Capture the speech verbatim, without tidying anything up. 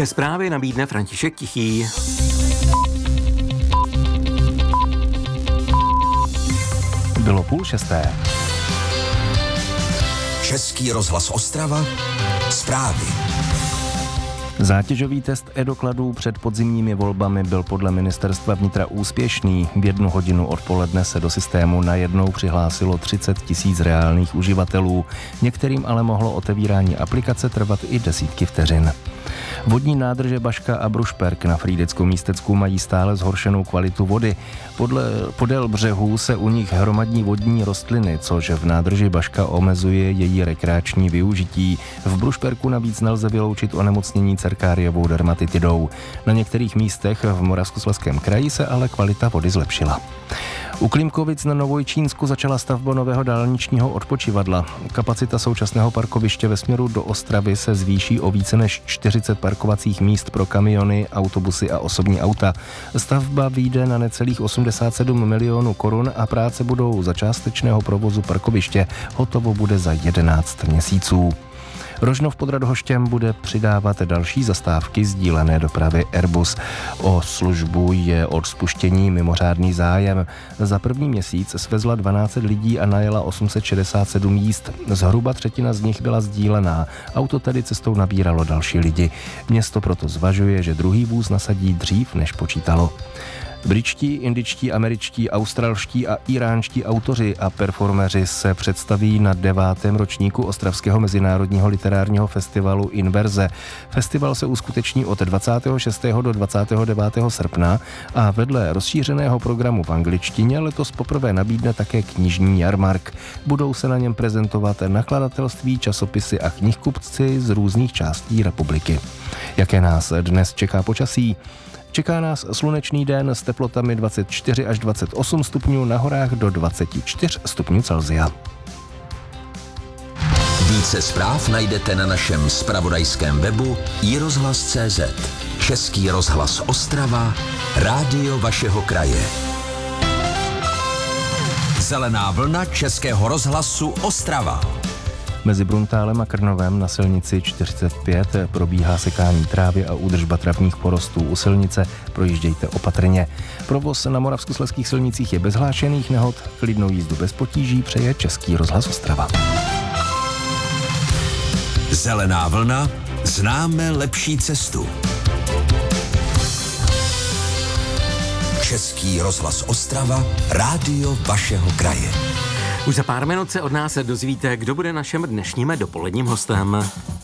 České zprávy nabídne František Tichý. Bylo půl šesté. Český rozhlas Ostrava, zprávy. Zátěžový test e-dokladů před podzimními volbami byl podle ministerstva vnitra úspěšný. V jednu hodinu odpoledne se do systému najednou přihlásilo třicet tisíc reálných uživatelů. Některým ale mohlo otevírání aplikace trvat i desítky vteřin. Vodní nádrže Baška a Brušperk na Frýdecku-Místecku mají stále zhoršenou kvalitu vody. Podle, podél břehů se u nich hromadní vodní rostliny, což v nádrži Baška omezuje její rekreační využití. V Brušperku navíc nelze vyloučit onemocnění cerkáriovou dermatitidou. Na některých místech v Moravskoslezském kraji se ale kvalita vody zlepšila. U Klimkovic na Novojčínsku začala stavba nového dálničního odpočívadla. Kapacita současného parkoviště ve směru do Ostravy se zvýší o více než čtyřicet parkovacích míst pro kamiony, autobusy a osobní auta. Stavba vyjde na necelých osmdesát sedm milionů korun a práce budou za částečného provozu parkoviště. Hotovo bude za jedenáct měsíců. Rožnov pod Radhoštěm bude přidávat další zastávky sdílené dopravy Airbus. O službu je od spuštění mimořádný zájem. Za první měsíc svezla dvanáct set lidí a najela osm set šedesát sedm jízd. Zhruba třetina z nich byla sdílená. Auto tedy cestou nabíralo další lidi. Město proto zvažuje, že druhý vůz nasadí dřív, než počítalo. Britští, indičtí, američtí, australští a iránští autoři a performeři se představí na devátém ročníku Ostravského mezinárodního literárního festivalu Inverze. Festival se uskuteční od dvacátého šestého do dvacátého devátého srpna a vedle rozšířeného programu v angličtině letos poprvé nabídne také knižní jarmark. Budou se na něm prezentovat nakladatelství, časopisy a knihkupci z různých částí republiky. Jaké nás dnes čeká počasí? Čeká nás slunečný den s teplotami dvacet čtyři až dvacet osm stupňů, na horách do dvacet čtyři stupňů Celsia. Více zpráv najdete na našem zpravodajském webu i rozhlas tečka cé zet. Český rozhlas Ostrava, rádio vašeho kraje. Zelená vlna Českého rozhlasu Ostrava. Mezi Bruntálem a Krnovem na silnici čtyřicet pět probíhá sekání trávy a údržba travních porostů u silnice. Projíždějte opatrně. Provoz na moravskoslezských silnicích je bez hlášených nehod. Klidnou jízdu bez potíží přeje Český rozhlas Ostrava. Zelená vlna, známe lepší cestu. Český rozhlas Ostrava, rádio vašeho kraje. Už za pár minut se od nás dozvíte, kdo bude naším dnešním dopoledním hostem.